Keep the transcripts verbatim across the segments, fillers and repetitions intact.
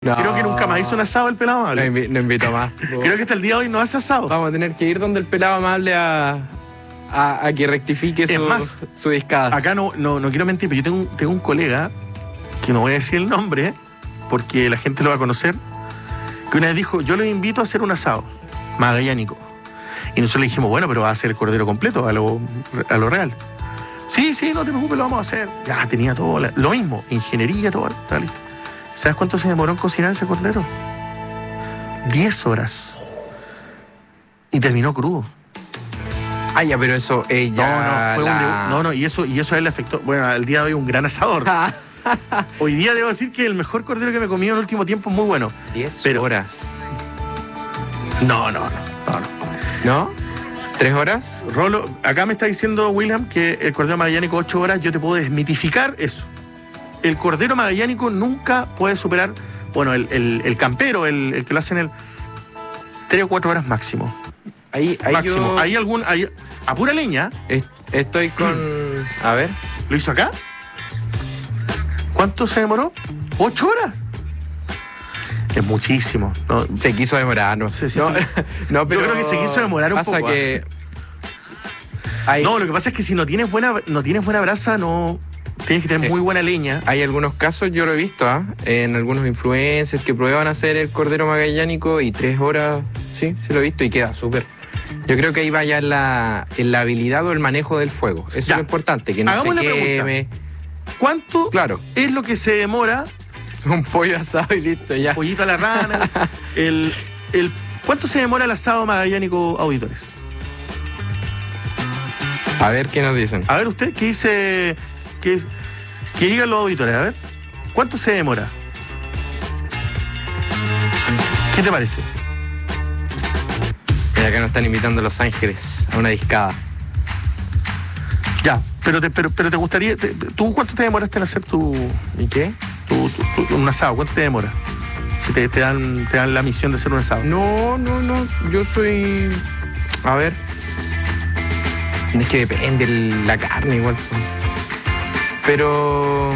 No. Creo que nunca más hizo un asado el pelado No, amable. invi- no invito más. Creo que hasta el día de hoy no hace asado. Vamos a tener que ir donde el pelado amable a, a, a que rectifique Es su, más, su discada. Acá no, no, no quiero mentir, pero yo tengo, un- tengo un colega, que no voy a decir el nombre, porque la gente lo va a conocer, que una vez dijo, yo los invito a hacer un asado magallánico. Y nosotros le dijimos, bueno, pero va a ser el cordero completo, a lo, a lo real. Sí, sí, no te preocupes, lo vamos a hacer. Ya, tenía todo, la- lo mismo, ingeniería, todo, está listo. ¿Sabes cuánto se demoró en cocinar ese cordero? Diez horas. Y terminó crudo. Ah, ya, pero eso ella. No, no, fue un la... de- no, no, y eso, y eso a él le afectó. Bueno, al día de hoy un gran asador. Hoy día debo decir que el mejor cordero que me he comido en el último tiempo es muy bueno. Diez Pero- horas. No, no, no, no, no. ¿No? ¿Tres horas? Rolo, acá me está diciendo William que el cordero magallánico ocho horas, yo te puedo desmitificar eso. El cordero magallánico nunca puede superar, bueno, el, el, el campero, el, el que lo hace en el tres o cuatro horas máximo. Ahí, ahí máximo. yo Hay algún, hay, a pura leña, est- estoy con... A ver. ¿lo hizo acá? ¿Cuánto se demoró? ¿Ocho horas? Es muchísimo. ¿No? Se quiso demorar, no. Sí, sí, no, tú- no, pero creo que se quiso demorar un pasa poco, que... Hay, No, lo que pasa es que si no tienes buena, no tienes buena brasa, no tienes que tener Eh, muy buena leña. hay algunos casos, yo lo he visto, ¿ah? En algunos influencers que prueban hacer el cordero magallánico y tres horas, sí, sí lo he visto y queda súper. Yo creo que ahí va ya en la, en la habilidad o el manejo del fuego. Eso Ya. es lo importante, que no Hagamos se la pregunta. queme. ¿Cuánto Claro, es lo que se demora? un pollo asado y listo, ya. Pollito a la rana. el, el, ¿Cuánto se demora el asado magallánico, auditores? A ver qué nos dicen. A ver, usted, ¿qué dice? Que, que digan los auditores, a ver. ¿Cuánto se demora? ¿Qué te parece? Mira, acá nos están invitando a Los Ángeles a una discada. Ya, pero te, pero, pero te gustaría... te- ¿Tú cuánto te demoraste en hacer tu, ¿Y qué? tu, tu- tu- un asado? ¿Cuánto te demora? Si te, te dan, te dan la misión de hacer un asado. No, no, no. Yo soy. A ver. Es que depende el- la carne igual. Pero.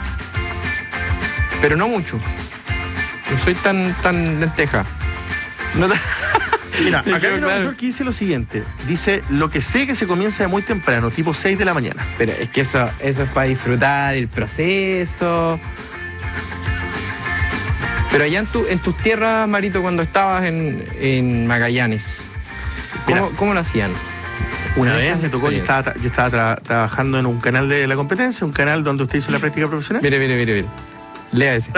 Pero no mucho. No soy tan, tan lenteja. No tan- Mira, Me acá quedó hay un claro. autor que dice lo siguiente. Dice, lo que sé que se comienza de muy temprano, tipo seis de la mañana. Pero es que eso, eso es para disfrutar el proceso. Pero allá en, tu, en tus tierras, Marito, cuando estabas en, en Magallanes, ¿cómo, Mira. cómo lo hacían? Una Esa vez es me la tocó, yo experiencia. estaba, tra- yo estaba tra- trabajando en un canal de la competencia, un canal donde usted hizo la práctica profesional. Mire, mire, mire, mire. Lea ese.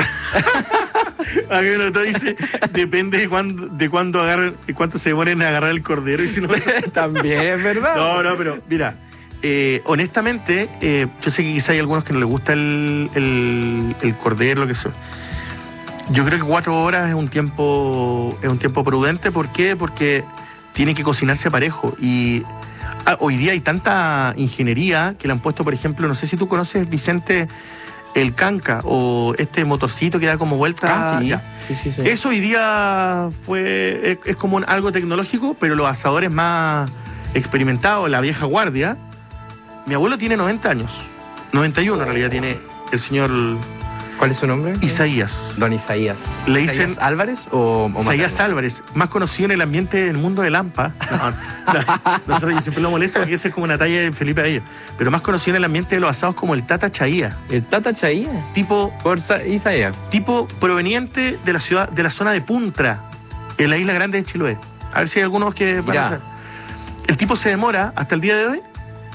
Aquí uno está dice, depende de cuándo, de cuándo agarren, de cuánto se demoren en agarrar el cordero. Y si no, También es verdad. no, no, pero mira, eh, honestamente, eh, yo sé que quizá hay algunos que no les gusta el, el, el cordero, lo que sea. Yo creo que cuatro horas es un tiempo, es un tiempo prudente. ¿Por qué? Porque tiene que cocinarse parejo. Y ah, hoy día hay tanta ingeniería que le han puesto, por ejemplo, no sé si tú conoces, Vicente, el canca o este motorcito que da como vuelta. Ah, sí. Ya. Sí, sí, sí. Eso hoy día fue, es, es como un- algo tecnológico, pero los asadores más experimentados, la vieja guardia. Mi abuelo tiene noventa años, noventa y uno en realidad tiene el señor ¿Cuál es su nombre? Isaías. Don Isaías. Le ¿Isaías dicen- Álvarez o, o Isaías Materno? Álvarez, más conocido en el ambiente del mundo de Lampa. No, no, nosotros yo siempre lo molesto porque ese es como una talla de Felipe Abello. Pero más conocido en el ambiente de los asados como el Tata Chaía. El Tata Chaía. Tipo, Por Sa- Isaías. tipo proveniente de la ciudad, de la zona de Puntra, en la isla grande de Chiloé. A ver si hay algunos que van a Ya. saber. El tipo se demora, hasta el día de hoy,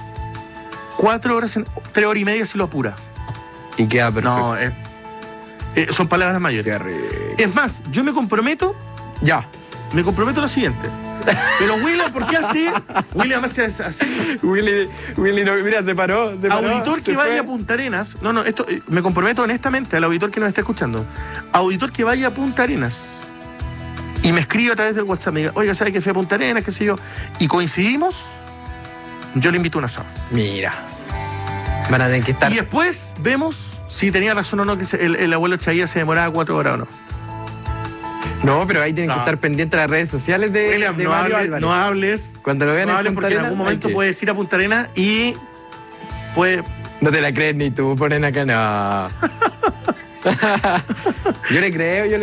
cuatro horas, en, tres horas y media si lo apura. Y queda perfecto. No, eh, eh, son palabras mayores. Qué rico. Es más, yo me comprometo, Ya. me comprometo a lo siguiente. Pero William, ¿por qué así? William hace así. Willy, Willy no, mira, se paró. Se paró, Auditor se que fue. vaya a Punta Arenas. No, no, esto eh, me comprometo honestamente al auditor que nos está escuchando. Auditor que vaya a Punta Arenas y me escribe a través del WhatsApp. Me diga, oiga, ¿sabe que fui a Punta Arenas? ¿Qué sé yo? Y coincidimos, yo le invito a un asado. Mira. Van a tener que estar. Y después vemos si tenía razón o no que se- el, el abuelo Chaía se demoraba cuatro horas o no. No, pero ahí tienen No. que estar pendientes de las redes sociales de, William, de no, Mario hables, Álvarez. no hables. Cuando lo vean No en hables Punta porque en Arenas, algún hay momento que- puedes ir a Punta Arenas y puede. No te la crees ni tú, ponen acá, no. Yo le creo, yo le